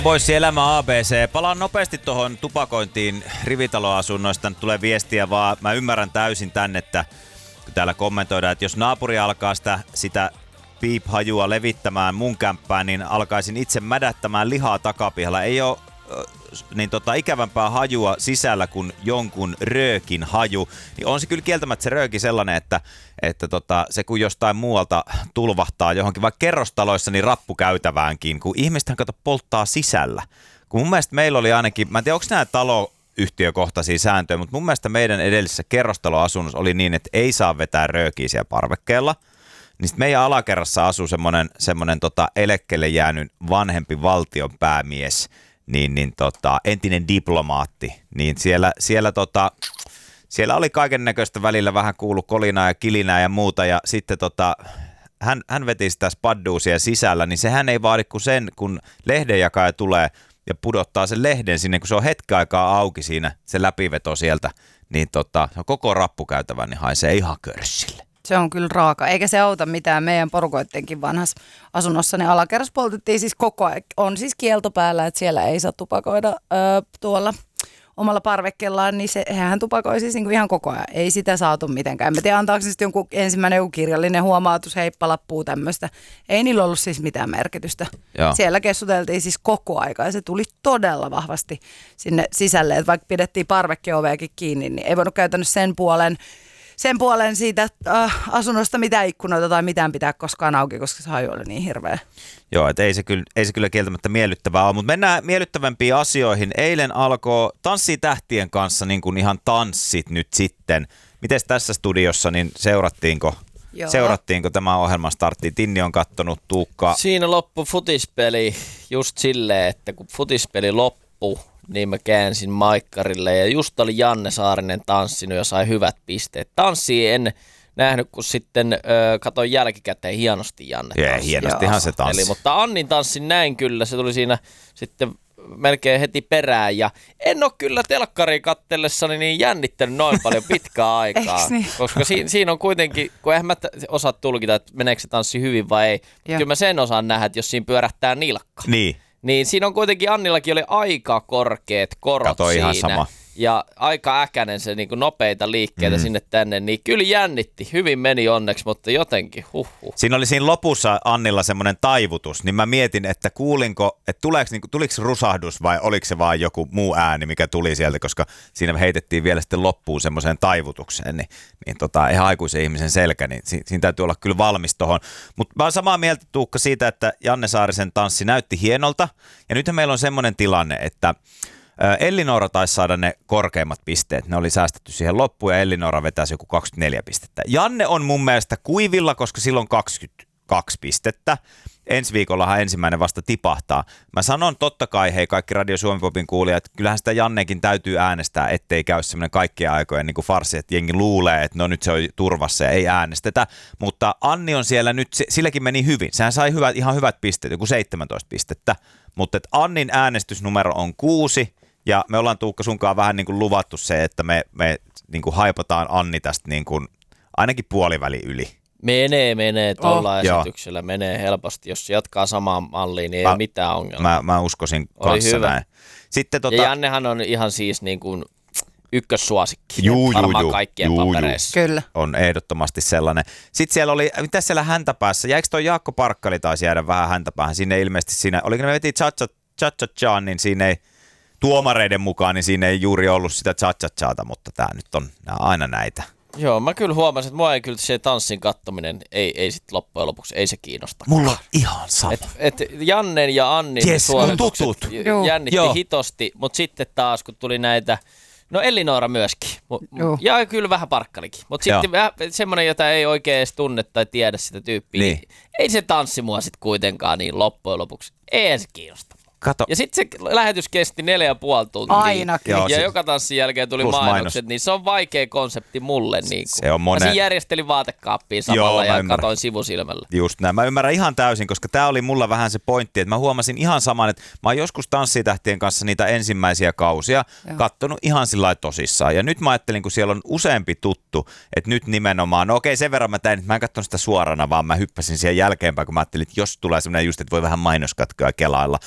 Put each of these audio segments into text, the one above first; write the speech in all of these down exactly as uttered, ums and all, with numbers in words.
Voisi elämä A B C. Palaan nopeasti tuohon tupakointiin rivitaloasunnoista. Nyt tulee viestiä vaan. Mä ymmärrän täysin tän, että kun täällä kommentoidaan, että jos naapuri alkaa sitä, sitä piiphajua levittämään mun kämppään, niin alkaisin itse mädättämään lihaa takapihalla. Ei ole niin tota, ikävämpää hajua sisällä kuin jonkun röökin haju, niin on se kyllä kieltämättä se rööki sellainen, että, että tota, se kun jostain muualta tulvahtaa johonkin, vaikka kerrostaloissa, niin rappukäytäväänkin, kun ihmisethän kato polttaa sisällä. Kun mun mielestä meillä oli ainakin, mä en tiedä onko nämä taloyhtiökohtaisia sääntöjä, mutta mun mielestä meidän edellisessä kerrostaloasunnossa oli niin, että ei saa vetää röökiä siellä parvekkeella. Niin sitten meidän alakerrassa asuu semmoinen, semmoinen tota eläkkeelle jäänyt vanhempi valtion päämies, niin, niin tota, entinen diplomaatti, niin siellä, siellä, tota, siellä oli kaiken näköistä välillä vähän kuulu kolinaa ja kilinää ja muuta, ja sitten tota, hän, hän veti sitä spadduusia sisällä, niin sehän ei vaadi kuin sen, kun lehdenjakaja tulee ja pudottaa sen lehden sinne, kun se on hetken aikaa auki siinä, se läpiveto sieltä, niin tota, koko rappukäytävä niin haisee ihan körssille. Se on kyllä raaka, eikä se auta mitään. Meidän porukoittenkin vanhassa asunnossa ne alakerras poltettiin siis koko ajan. On siis kielto päällä, että siellä ei saa tupakoida öö, tuolla omalla parvekkeellaan, niin se, hän tupakoi siis niin kuin ihan koko ajan. Ei sitä saatu mitenkään. En mä tiedä, antaako se sitten jonkun ensimmäinen joku kirjallinen huomautus, heippalappuu tämmöistä. Ei niillä ollut siis mitään merkitystä. Joo. Siellä keskuteltiin siis koko aika ja se tuli todella vahvasti sinne sisälle. Että vaikka pidettiin parvekkeoveakin kiinni, niin ei voinut käytännössä sen puolen Sen puolen siitä äh, asunnosta mitään ikkunoita tai mitään pitää koskaan auki, koska se haju oli niin hirveä. Joo, että ei se kyllä, ei se kyllä kieltämättä miellyttävää ole, mutta mennään miellyttävämpiin asioihin. Eilen alkoi Tanssii tähtien kanssa niin kuin ihan tanssit nyt sitten. Mites tässä studiossa, niin seurattiinko, seurattiinko tämä ohjelman startti? Tinni on kattonut, Tuukka. Siinä loppui futispeli just silleen, että kun futispeli loppui, niin mä käänsin maikkarille ja just oli Janne Saarinen tanssinut ja sai hyvät pisteet. Tanssia en nähnyt, kun sitten ö, katsoin jälkikäteen hienosti Janne tanssi. Yeah, hienostihan se tanssi. Eli, mutta Annin tanssin näin kyllä, se tuli siinä sitten melkein heti perään ja en ole kyllä telkkaria katsellessani niin jännittänyt noin paljon pitkää aikaa, niin? Koska si- siinä on kuitenkin, kun eihän mä t- osaa tulkita, että meneekö se tanssi hyvin vai ei, kyllä mä sen osaan nähdä, että jos siinä pyörähtää nilkka. Niin. Niin siinä on kuitenkin, Annillakin oli aika korkeat korot Kato siinä. Ihan sama. Ja aika äkäinen se niin kuin nopeita liikkeitä mm. sinne tänne, niin kyllä jännitti. Hyvin meni onneksi, mutta jotenkin huhhuh. Siinä oli siinä lopussa Annilla semmoinen taivutus, niin mä mietin, että kuulinko, että tuleeko, niin, tuliko rusahdus vai oliko se vaan joku muu ääni, mikä tuli sieltä, koska siinä heitettiin vielä sitten loppuun semmoiseen taivutukseen, niin, niin tota, ihan aikuisen ihmisen selkä, niin si, siinä täytyy olla kyllä valmis tohon. Mutta mä oon samaa mieltä, Tuukka, siitä, että Janne Saarisen tanssi näytti hienolta, ja nythän meillä on semmoinen tilanne, että Ellinora taisi saada ne korkeimmat pisteet. Ne oli säästetty siihen loppuun ja Ellinora vetäisi joku kaksikymmentäneljä pistettä. Janne on mun mielestä kuivilla, koska silloin kaksikymmentäkaksi pistettä. Ensi viikollahan ensimmäinen vasta tipahtaa. Mä sanon totta kai, hei kaikki Radio Suomi-popin kuulijat, että kyllähän sitä Jannekin täytyy äänestää, ettei käy semmoinen kaikkien aikojen niin kuin farssi, että jengi luulee, että no nyt se on turvassa ja ei äänestetä. Mutta Anni on siellä nyt, silläkin meni hyvin. Sehän sai hyvät, ihan hyvät pisteet, joku seitsemäntoista pistettä. Mutta Annin äänestysnumero on kuusi. Ja me ollaan, Tuukka, sunkaan vähän niin kuin luvattu se, että me, me niin kuin haipataan Anni tästä niin kuin ainakin puoliväli yli. Menee, menee. Tuolla oh. esityksellä Joo. menee helposti. Jos jatkaa samaan malliin, niin mä, ei mitään ongelmaa. Mä, mä uskoisin kanssa näin. Sitten, tota... Ja Jannehan on ihan siis niin kuin ykkössuosikki. Juu, varmaan juu, kaikkien juu, papereissa. Juu. Kyllä. On ehdottomasti sellainen. Sitten siellä oli, mitä siellä häntäpäässä? Jäikö toi Jaakko Parkkali taisi jäädä vähän häntäpäähän? Siinä ilmeisesti siinä, oliko ne veti cha-cha-cha, niin siinä ei tuomareiden mukaan, niin siinä ei juuri ollut sitä cha-cha-chata, mutta tää nyt on aina näitä. Joo, mä kyllä huomasin, että mua ei kyllä se tanssin kattominen, ei, ei sit loppujen lopuksi, ei se kiinnosta. Mulla on ihan sama. Et, et Jannen ja Annin yes, suoritukset jännitti Joo. hitosti, mutta sitten taas kun tuli näitä, no Ellinora myöskin, Joo. ja kyllä vähän Parkkalikin, mutta sitten vähän semmoinen, jota ei oikein edes tunne tai tiedä sitä tyyppiä, niin. niin ei se tanssi mua sitten kuitenkaan niin loppujen lopuksi, ei se kiinnosta. Kato. Ja sitten se lähetys kesti neljä ja puoli tuntia. Ainakin. Joo, ja se, joka tanssin jälkeen tuli mainokset, mainos. Niin se on vaikea konsepti mulle. Niin se on monen... Mä järjestelin vaatekaappiin samalla Joo, ja katoin sivusilmällä. Just näin. Mä ymmärrän ihan täysin, koska tää oli mulla vähän se pointti, että mä huomasin ihan saman, että mä oon joskus Tanssitähtien kanssa niitä ensimmäisiä kausia Joo. kattonut ihan sillä lailla tosissaan. Ja nyt mä ajattelin, kun siellä on useampi tuttu, että nyt nimenomaan, no okei sen verran mä tein, että mä en katsonut sitä suorana, vaan mä hyppäsin siihen jälkeenpäin, kun mä ajattelin, että jos tulee semmoinen just, että voi vähän mainoskatkoa kelailla. Mutta mä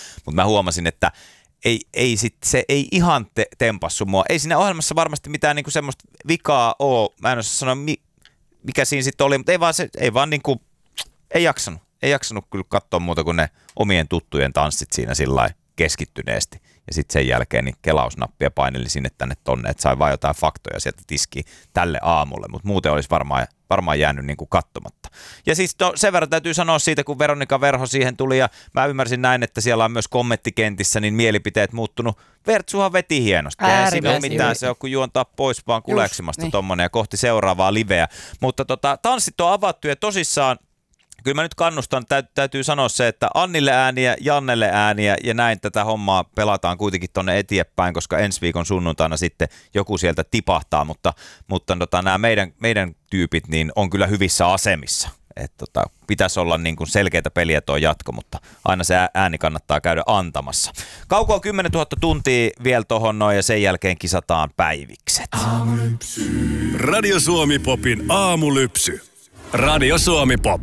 mä huomasin, että ei, ei sit, se ei ihan te, tempassu mua. Ei siinä ohjelmassa varmasti mitään niinku semmoista vikaa ole. Mä en osaa sanoa, mi, mikä siinä sitten oli, mutta ei vaan, se, ei vaan niinku, ei jaksanut. Ei jaksanut kyllä katsoa muuta kuin ne omien tuttujen tanssit siinä sillä keskittyneesti. Ja sitten sen jälkeen niin kelausnappia paineli sinne tänne tonne, että sai vaan jotain faktoja sieltä tiskiin tälle aamulle. Mutta muuten olisi varmaan, varmaan jäänyt niin kuin katsomatta. Ja siis to, sen verran täytyy sanoa siitä, kun Veronika Verho siihen tuli, ja mä ymmärsin näin, että siellä on myös kommenttikentissä niin mielipiteet muuttunut. Vertsuhan veti hienosti. Eihän siinä ole mitään, se on kun juontaa pois vaan kuleksimasta niin. Tommonen ja kohti seuraavaa liveä. Mutta tota, tanssit on avattu ja tosissaan, kyllä mä nyt kannustan, täytyy sanoa se, että Annille ääniä, Jannelle ääniä ja näin tätä hommaa pelataan kuitenkin tonne eteenpäin, koska ensi viikon sunnuntaina sitten joku sieltä tipahtaa, mutta, mutta tota, nämä meidän, meidän tyypit niin on kyllä hyvissä asemissa. Että tota, pitäisi olla niin kuin selkeitä peliä tuo jatko, mutta aina se ääni kannattaa käydä antamassa. Kauko on kymmenentuhatta tuntia vielä tohon noin ja sen jälkeen kisataan päivikset. Aamulypsy. Radio Suomi Popin aamulypsy. Radio Suomi Pop.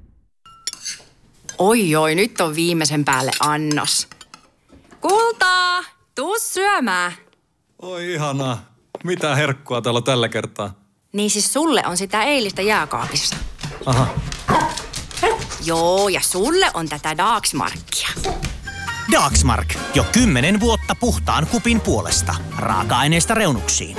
Oi oi, nyt on viimeisen päälle annos. Kultaa, tuu syömään. Oi ihanaa. Mitä herkkua täällä on tällä kertaa? Niin siis sulle on sitä eilistä jääkaapissa. Aha. Joo, ja sulle on tätä Dagsmarkia. Dagsmark. Jo kymmenen vuotta puhtaan kupin puolesta. Raaka-aineista reunuksiin.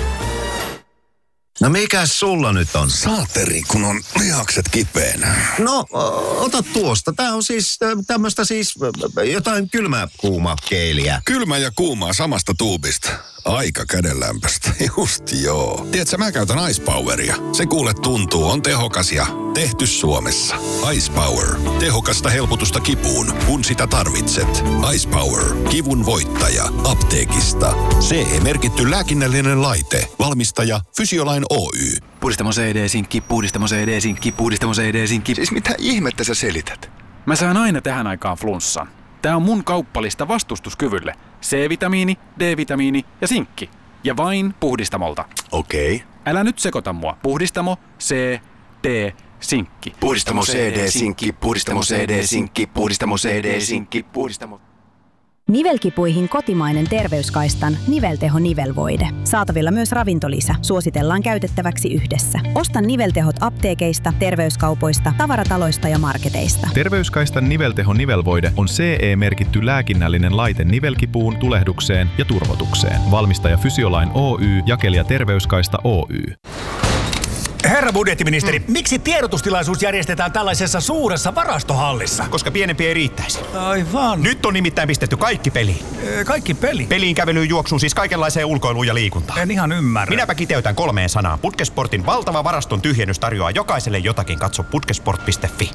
No mikäs sulla nyt on? Saateri, kun on lihakset kipeänä. No, ota tuosta. Tää on siis tämmöstä siis jotain kylmää kuumaa keiliä. Kylmä ja kuumaa samasta tuubista. Aika kädenlämpöstä. Just joo. Tiedätkö, mä käytän Ice Poweria. Se kuule tuntuu, on tehokas ja tehty Suomessa. Ice Power. Tehokasta helpotusta kipuun, kun sitä tarvitset. Ice Power. Kivun voittaja. Apteekista. C E-merkitty lääkinnällinen laite. Valmistaja Fysiolain Oy. Puhdistamo C D-sinkki, puhdistamo C D-sinkki, puhdistamo C D-sinkki. Siis mitä ihmettä sä selität? Mä saan aina tähän aikaan flunssan. Tää on mun kauppalista vastustuskyvylle. C-vitamiini, D-vitamiini ja sinkki. Ja vain Puhdistamolta. Okei. Okay. Älä nyt sekoita mua. Puhdistamo, C, D, sinkki. Puhdistamo C D-sinkki, puhdistamo C D-sinkki, puhdistamo C D-sinkki, puhdistamo... Nivelkipuihin kotimainen terveyskaistan nivelteho nivelvoide. Saatavilla myös ravintolisä. Suositellaan käytettäväksi yhdessä. Osta niveltehot apteekeista, terveyskaupoista, tavarataloista ja marketeista. Terveyskaistan nivelteho nivelvoide on C E-merkitty lääkinnällinen laite nivelkipuun, tulehdukseen ja turvotukseen. Valmistaja Fysiolain Oy, jakelija Terveyskaista Oy. Herra budjettiministeri, mm. miksi tiedotustilaisuus järjestetään tällaisessa suuressa varastohallissa? Koska pienempi ei riittäisi. Aivan. Nyt on nimittäin pistetty kaikki peliin. E, kaikki peli? Peliin, kävelyyn, juoksuun, siis kaikenlaiseen ulkoiluun ja liikuntaan. En ihan ymmärrä. Minäpä kiteytän kolmeen sanaan. Putkesportin valtava varaston tyhjennys tarjoaa jokaiselle jotakin. Katso putkesport piste fi.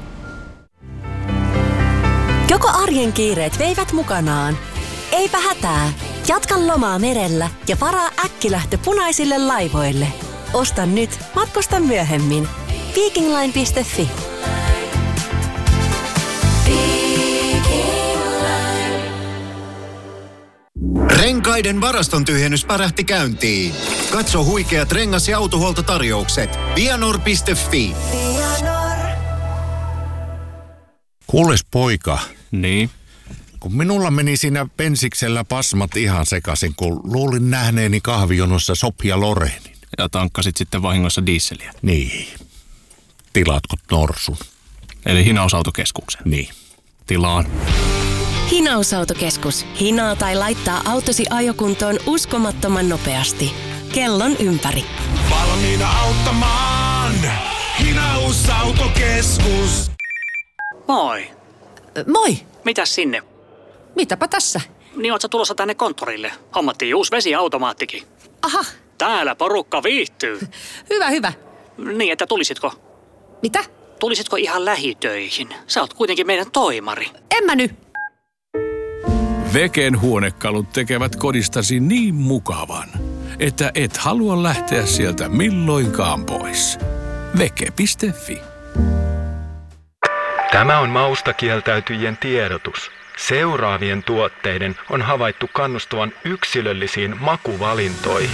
Joko arjen kiireet veivät mukanaan? Eipä hätää. Jatka lomaa merellä ja varaa äkkilähtö punaisille laivoille. Osta nyt, matkusta myöhemmin. Vikingline piste fi. Renkaiden varaston tyhjennys pärähti käyntiin. Katso huikeat rengas- ja autohuoltotarjoukset. Vianor piste fi. Kuules poika. Niin? Kun minulla meni siinä pensiksellä pasmat ihan sekaisin, kun luulin nähneeni kahvijonossa Sopia Lorenin. Ja tankkasit sitten vahingossa dieseliä. Niin. Tilaatko norsun? Eli hinausautokeskuksen. Niin. Tilaan. Hinausautokeskus. Hinaa tai laittaa autosi ajokuntoon uskomattoman nopeasti. Kellon ympäri. Valmiina auttamaan. Hinausautokeskus. Moi. Moi. Mitäs sinne? Mitäpä tässä? Niin oot sä tulossa tänne konttorille? Hommattiin uusi vesiautomaattikin. Aha. Täällä porukka viihtyy. Hyvä, hyvä. Niin, että tulisitko? Mitä? Tulisitko ihan lähitöihin? Sä oot kuitenkin meidän toimari. En mä nyt. Veken huonekalut tekevät kodistasi niin mukavan, että et halua lähteä sieltä milloinkaan pois. Veke piste fi. Tämä on maustakieltäytyjien tiedotus. Seuraavien tuotteiden on havaittu kannustavan yksilöllisiin makuvalintoihin.